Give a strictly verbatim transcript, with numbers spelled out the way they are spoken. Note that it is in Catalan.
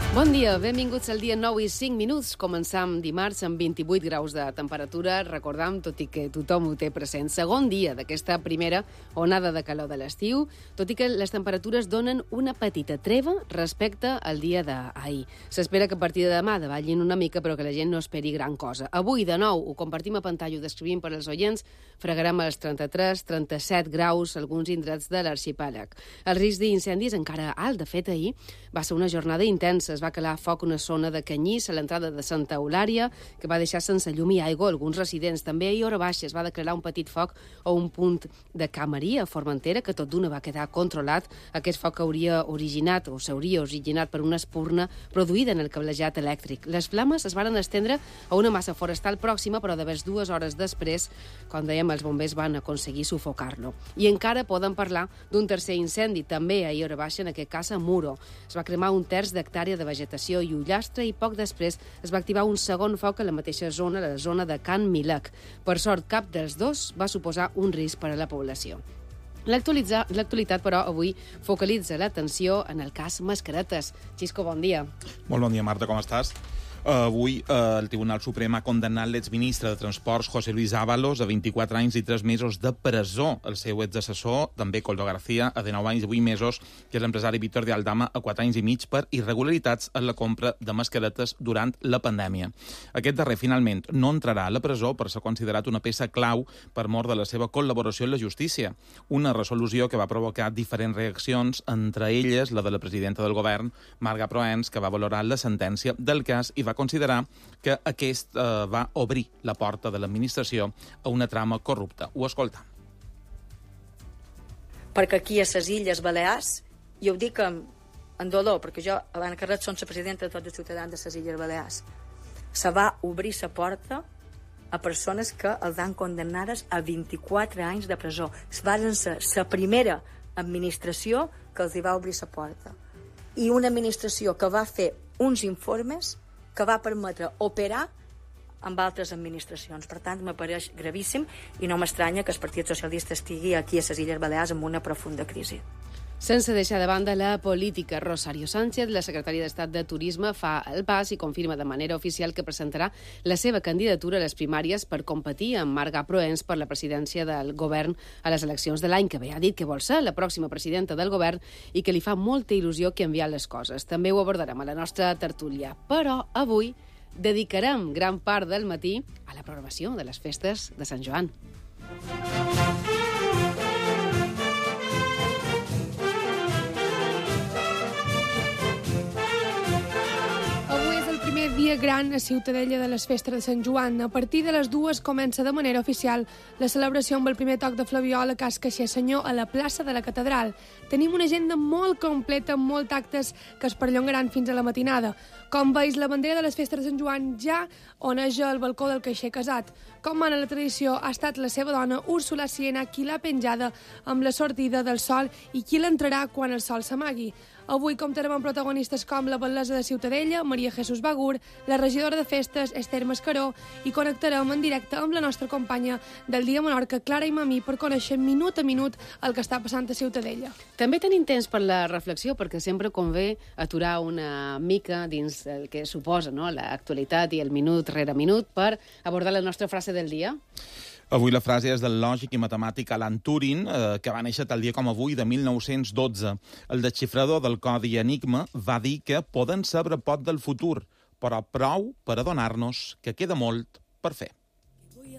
Bon dia, benvinguts al dia nou i cinc minuts. Començam dimarts amb vint-i-vuit graus de temperatura. Recordam, tot i que tothom ho té present, segon dia d'aquesta primera onada de calor de l'estiu, tot i que les temperatures donen una petita treva respecte al dia d'ahir. S'espera que a partir de demà davallin una mica, però que la gent no esperi gran cosa. Avui, de nou, ho compartim a pantalla, ho descrivim per als oients, fregarem als trenta-tres trenta-set graus alguns indrets de l'arxipèlag. El risc d'incendis encara alt. De fet, ahir va ser una jornada intensa. Es va calar foc una zona de Canyís a l'entrada de Santa Eulària, que va deixar sense llum i aigua alguns residents. També ahir, hora baixa, es va declarar un petit foc a un punt de Camarí, a Formentera, que tot d'una va quedar controlat. Aquest foc hauria originat, o s'hauria originat per una espurna produïda en el cablejat elèctric. Les flames es varen estendre a una massa forestal pròxima, però de més dues hores després, com dèiem, els bombers van aconseguir sufocar-lo. I encara poden parlar d'un tercer incendi, també ahir, hora baixa, en aquest cas a Muro. Es va cremar un terç d'hectàrea de vegetació i ullastre i poc després es va activar un segon foc a la mateixa zona, la zona de Can Milec. Per sort, cap dels dos va suposar un risc per a la població. L'actualitat, però, avui focalitza l'atenció en el cas Mascaretes. Xisco, bon dia. Molt bon dia, Marta, com estàs? Uh, avui uh, el Tribunal Suprem ha condemnat l'exministre de Transports, José Luis Ábalos, a vint-i-quatre anys i tres mesos de presó. El seu exassessor, també Coldo García, a dinou anys i vuit mesos, que és l'empresari Víctor de Aldama, a quatre anys i mig per irregularitats en la compra de mascaretes durant la pandèmia. Aquest darrer, finalment, no entrarà a la presó per ser considerat una peça clau per mort de la seva col·laboració en la justícia. Una resolució que va provocar diferents reaccions, entre elles la de la presidenta del govern, Marga Proens, que va valorar la sentència del cas i va va considerar que aquest eh, va obrir la porta de l'administració a una trama corrupta. Ho escolta. Perquè aquí a les Illes Balears, i ho dic amb, amb dolor, perquè jo, Alana Carret, som la presidenta de tots els ciutadans de les Illes Balears, se va obrir la porta a persones que els han condemnades a vint-i-quatre anys de presó. Van ser la primera administració que els hi va obrir la porta. I una administració que va fer uns informes que va permetre operar amb altres administracions. Per tant, m'apareix gravíssim i no m'estranya que el Partit Socialista estigui aquí a les Illes Balears amb una profunda crisi. Sense deixar de banda la política, Rosario Sánchez, la secretària d'Estat de Turisme, fa el pas i confirma de manera oficial que presentarà la seva candidatura a les primàries per competir amb Marga Proens per la presidència del govern a les eleccions de l'any que ve. Ha dit que vol ser la pròxima presidenta del govern i que li fa molta il·lusió canviar les coses. També ho abordarem a la nostra tertúlia. Però avui dedicarem gran part del matí a la programació de les festes de Sant Joan. Dia gran a Ciutadella de les festes de Sant Joan. A partir de les dues comença de manera oficial la celebració amb el primer toc de flaviola Cas Caixer Senyor a la plaça de la Catedral. Tenim una agenda molt completa amb molts actes que es perllongaran fins a la matinada. Com veus, la bandera de les festes de Sant Joan ja oneja el balcó del caixer casat. Com mana la tradició, ha estat la seva dona, Úrsula Siena, qui l'ha penjada amb la sortida del sol i qui l'entrarà quan el sol s'amagui. Avui comptarem amb protagonistes com la batllessa de Ciutadella, Maria Jesús Bagur, la regidora de festes, Esther Mascaró, i connectarem en directe amb la nostra companya del Dia Menorca, Clara Imamí, per conèixer minut a minut el que està passant a Ciutadella. També tenim temps per la reflexió, perquè sempre convé aturar una mica dins el que suposa, no?, l'actualitat i el minut rere minut per abordar la nostra frase del dia. Avui la frase és del lògic i matemàtic Alan Turing, eh, que va néixer tal dia com avui, de mil nou-cents dotze. El desxifrador del codi Enigma va dir que poden saber pot del futur, però prou per adonar-nos que queda molt per fer.